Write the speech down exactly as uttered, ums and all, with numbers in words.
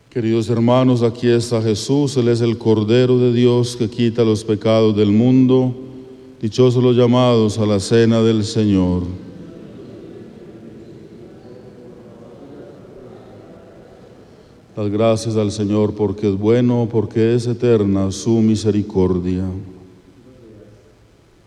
Queridos hermanos, aquí está Jesús, Él es el Cordero de Dios que quita los pecados del mundo. Dichosos los llamados a la cena del Señor. Las gracias al Señor porque es bueno, porque es eterna su misericordia.